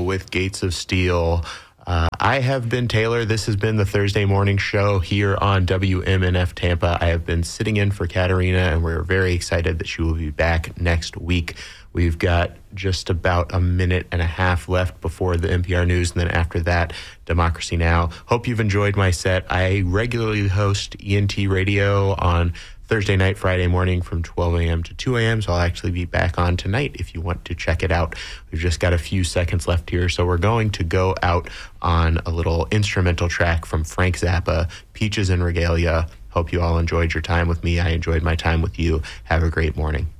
with Gates of Steel. I have been Taylor. This has been the Thursday morning show here on WMNF Tampa. I have been sitting in for Katarina, and we're very excited that she will be back next week. We've got just about a minute and a half left before the NPR News, and then after that, Democracy Now! Hope you've enjoyed my set. I regularly host ENT Radio on Thursday night, Friday morning from 12 a.m. to 2 a.m., so I'll actually be back on tonight if you want to check it out. We've just got a few seconds left here, so we're going to go out on a little instrumental track from Frank Zappa, Peaches and Regalia. Hope you all enjoyed your time with me. I enjoyed my time with you. Have a great morning.